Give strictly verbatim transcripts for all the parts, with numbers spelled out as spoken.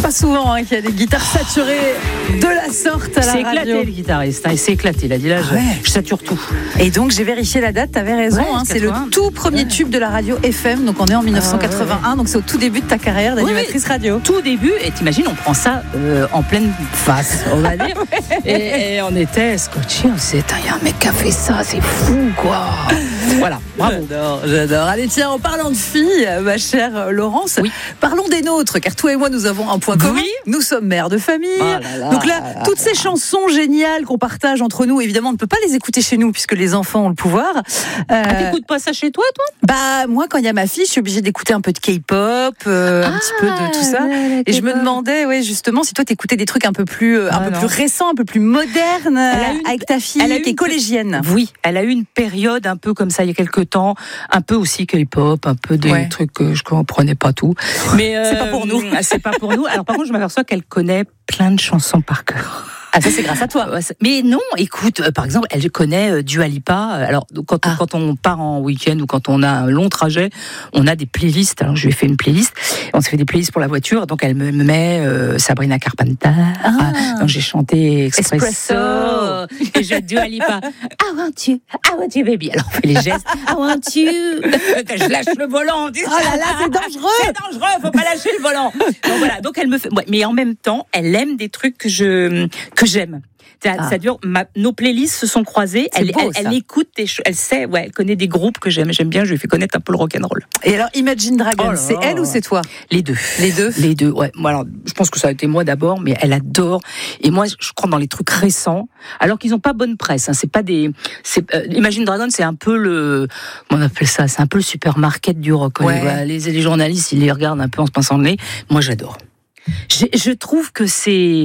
pas souvent hein, qu'il y a des guitares saturées de la sorte à la c'est radio. C'est éclaté le guitariste, hein, il s'est éclaté. Il a dit là, je, ouais. je sature tout. Et donc j'ai vérifié la date, t'avais raison, ouais, hein, c'est le tout premier ouais. tube de la radio F M, donc on est en dix-neuf cent quatre-vingt-un, ah, ouais. donc c'est au tout début de ta carrière d'animatrice oui, radio. Tout début, et t'imagines, on prend ça euh, en pleine face, on va dire. ouais. et, et on était scotchés, on s'est dit, il y a un mec qui a fait ça, c'est fou quoi. Voilà, bravo. J'adore, j'adore. Allez, tiens, en parlant de filles, ma chère Laurence, oui. parlons des nôtres, car toi et moi, nous avons un point commun. Oui. Nous sommes mères de famille. Oh là là, Donc là, là, toutes là, ces là. chansons géniales qu'on partage entre nous, évidemment, on ne peut pas les écouter chez nous, puisque les enfants ont le pouvoir. Euh, ah, t'écoutes pas ça chez toi, toi ? Bah, moi, quand il y a ma fille, je suis obligée d'écouter un peu de K-pop, euh, ah, un petit peu de tout ça. Ouais, et je me demandais, ouais, justement, si toi, t'écoutais des trucs un peu plus, euh, ah, un peu non. plus récents, un peu plus modernes, une, avec ta fille elle a qui est collégienne. Oui, elle a eu une période un peu comme ça, il y a quelques temps, un peu aussi K-pop, un peu des ouais. trucs que je comprenais pas tout. Mais euh, c'est pas pour nous. C'est pas pour nous. Alors par contre, je m'aperçois qu'elle connaît plein de chansons par cœur. Ah, ça, c'est grâce à toi. Mais non, écoute, euh, par exemple, elle connaît euh, Dua Lipa. Alors, quand, ah. quand on part en week-end ou quand on a un long trajet, on a des playlists. Alors, je lui ai fait une playlist. On s'est fait des playlists pour la voiture. Donc, elle me met euh, Sabrina Carpenter. Ah. Donc, j'ai chanté Expresso. Espresso. Et je Dua Lipa. I want you, I want you, baby. Alors, on fait les gestes. I want you. Je lâche le volant. Oh là là, c'est dangereux. C'est dangereux, faut pas lâcher le volant. Donc, voilà. Donc, elle me fait. Ouais, mais en même temps, elle aime des trucs que je. que j'aime. Ça, ah. ça dure, ma, nos playlists se sont croisées. Elle, beau, elle, elle écoute des choses. Elle sait, ouais, elle connaît des groupes que j'aime. J'aime bien. Je lui ai fait connaître un peu le rock'n'roll. Et alors, Imagine Dragons, oh c'est elle ou c'est toi ? Les deux. Les deux. Les deux. Ouais. Moi, alors, je pense que ça a été moi d'abord, mais elle adore. Et moi, je crois dans les trucs récents, alors qu'ils n'ont pas bonne presse. Hein. C'est pas des. C'est, euh, Imagine Dragons, c'est un peu le. Comment on appelle ça ? C'est un peu le supermarket du rock. Ouais. Ouais, les, les journalistes, ils les regardent un peu en se pinçant le nez. Moi, j'adore. Je, je trouve que c'est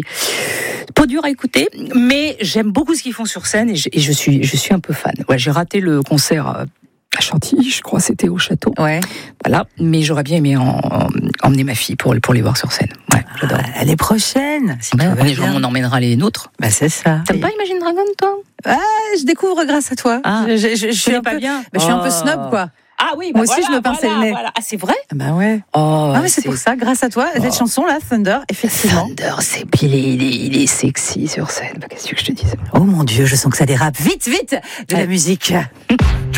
pas dur à écouter, mais j'aime beaucoup ce qu'ils font sur scène et je, et je suis, je suis un peu fan. Ouais, j'ai raté le concert à Chantilly, je crois, c'était au château. Ouais. Voilà, mais j'aurais bien aimé en, en, emmener ma fille pour, pour les voir sur scène. Ouais, j'adore. Ah, l'année prochaine. Si ben, les gens, on emmènera les nôtres. Bah c'est ça. T'aimes et... pas Imagine Dragon, toi ? Ah, je découvre grâce à toi. Ah, je, je, je, je suis un pas peu, bien. Bah, je suis oh. un peu snob, quoi. Ah oui, moi bah aussi voilà, je me pinçais voilà, le nez. Voilà. Ah c'est vrai ? Bah ouais. Oh, ah mais c'est, c'est pour ça, grâce à toi, oh. cette chanson là, Thunder, effectivement. Thunder, c'est puis il est, il est, il est sexy sur scène. Qu'est-ce que je te dis ? Oh mon Dieu, je sens que ça dérape. Vite, vite de ouais. la musique.